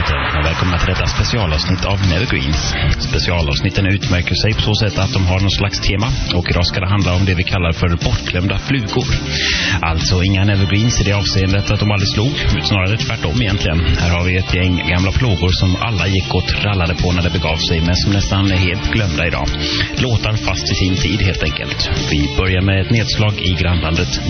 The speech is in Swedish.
ute och välkomna till detta specialavsnitt av Nevergreens. Specialavsnitten utmärker sig på så sätt att de har någon slags tema, och idag ska det handla om det vi kallar för bortglömda flugor. Alltså inga Nevergreens i det avseendet att de aldrig slog, utan snarare tvärtom egentligen. Här har vi ett gäng gamla plågor som alla gick och trallade på när det begav sig, men som nästan är helt glömda idag. Låtar fast i sin tid helt enkelt. Vi börjar med ett nedslag i grannlandet